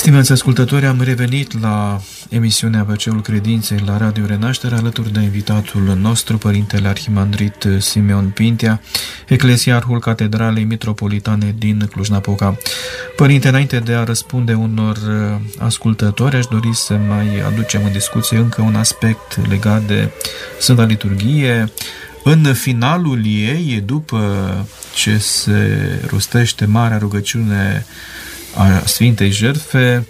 Stimați ascultători, am revenit la emisiunea ABC-ul Credinței la Radio Renaștere, alături de invitatul nostru, Părintele Arhimandrit Simeon Pintea, eclesiarhul Catedralei Mitropolitane din Cluj-Napoca. Părinte, înainte de a răspunde unor ascultători, aș dori să mai aducem în discuție încă un aspect legat de Sfânta Liturghie. În finalul ei, după ce se rostește Marea Rugăciune a Sfintei Jertfe,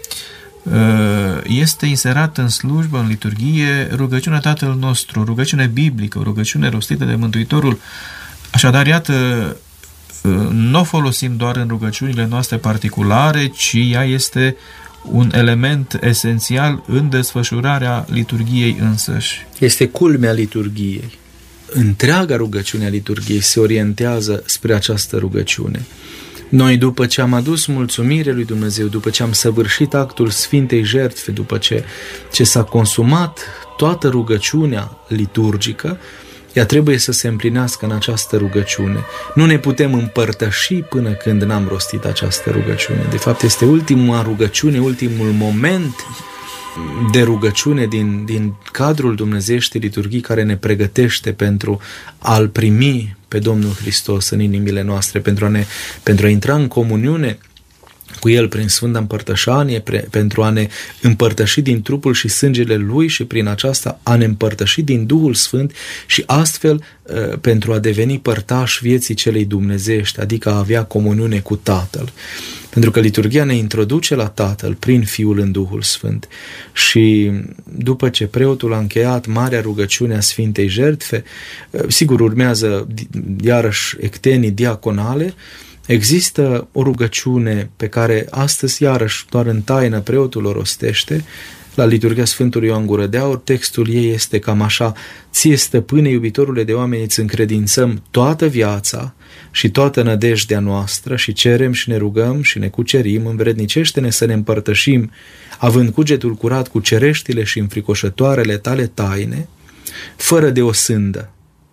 este inserat în slujbă, în liturghie, rugăciunea Tatăl nostru, rugăciune biblică, rugăciune rostită de Mântuitorul. Așadar, iată, nu o folosim doar în rugăciunile noastre particulare, ci ea este un element esențial în desfășurarea liturghiei însăși. Este culmea liturghiei. Întreaga rugăciune a liturghiei se orientează spre această rugăciune. Noi, după ce am adus mulțumire lui Dumnezeu, după ce am săvârșit actul Sfintei Jertfe, după ce s-a consumat toată rugăciunea liturgică, ea trebuie să se împlinească în această rugăciune. Nu ne putem împărtăși până când n-am rostit această rugăciune. De fapt, este ultima rugăciune, ultimul moment de rugăciune din cadrul dumnezeieștii liturghii care ne pregătește pentru a-L primi pe Domnul Hristos în inimile noastre, pentru a intra în comuniune cu El prin Sfânta Împărtășanie, pentru a ne împărtăși din trupul și sângele Lui și prin aceasta a ne împărtăși din Duhul Sfânt și astfel pentru a deveni părtași vieții celei dumnezeiești, adică a avea comuniune cu Tatăl. Pentru că liturghia ne introduce la Tatăl prin Fiul în Duhul Sfânt. Și după ce preotul a încheiat Marea Rugăciune a Sfintei Jertfe, sigur urmează iarăși ectenii diaconale. Există o rugăciune pe care astăzi iarăși doar în taină preotul o rostește, la liturghia Sfântului Ioan Gură de Aur. Textul ei este cam așa: Ție, Stăpâne, iubitorule de oameni, îți încredințăm toată viața și toată nădejdea noastră și cerem și ne rugăm și ne cucerim, învrednicește-ne să ne împărtășim, având cugetul curat cu cereștile și înfricoșătoarele tale taine, fără de o sândă.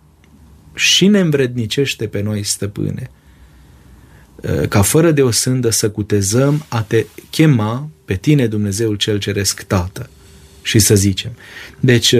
Și ne învrednicește pe noi, Stăpâne, ca fără de o sândă să cutezăm a te chema pe tine, Dumnezeul cel Ceresc, Tată, și să zicem. Deci,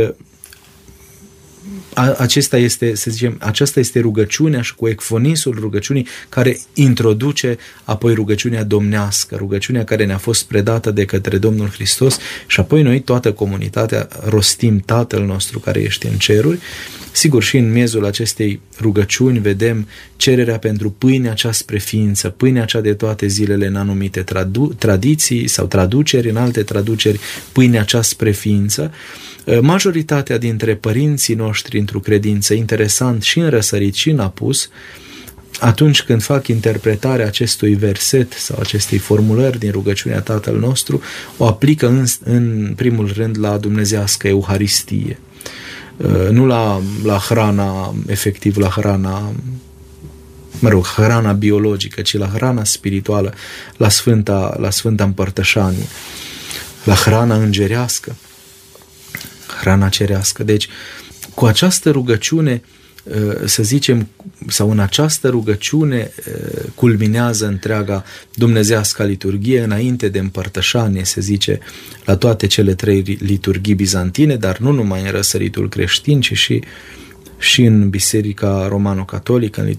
aceasta este rugăciunea și cu ecfonisul rugăciunii care introduce apoi rugăciunea domnească, rugăciunea care ne-a fost predată de către Domnul Hristos și apoi noi, toată comunitatea, rostim Tatăl nostru care ești în ceruri. Sigur, și în miezul acestei rugăciuni vedem cererea pentru pâinea cea spre ființă, pâinea cea de toate zilele în anumite tradiții sau traduceri, în alte traduceri, pâinea cea spre ființă. Majoritatea dintre părinții noștri într-o credință, interesant, și în răsărit și în apus, atunci când fac interpretarea acestui verset sau acestei formulări din rugăciunea Tatăl nostru, o aplică în primul rând la dumnezească Euharistie. Nu la hrana, efectiv la hrana, hrana biologică, ci la hrana spirituală, la Sfânta Împărtășanie, la hrana îngerească, hrana cerească. Deci, cu această rugăciune, să zicem, sau în această rugăciune culminează întreaga dumnezească liturghie, înainte de împărtășanie, se zice, la toate cele trei liturghii bizantine, dar nu numai în răsăritul creștin, ci și în Biserica Romano-Catolică, în